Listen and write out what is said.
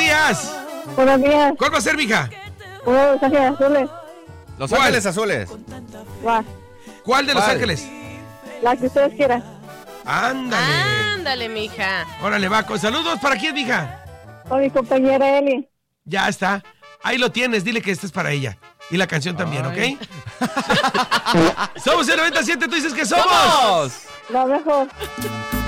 días. Buenos días. ¿Cuál va a ser, mija? Los Ángeles Azules. Los ¿Cuál? Ángeles Azules. Va. ¿Cuál de Los ¿Cuál? Ángeles? La que ustedes quieran. Ándale. Ándale, mija. Órale, va. Con saludos, ¿para quién, mija? Con mi compañera Eli. Ya está. Ahí lo tienes. Dile que este es para ella. Y la canción también, Ay. ¿ok? Somos el 97, tú dices que somos. ¡Vamos! Lo mejor.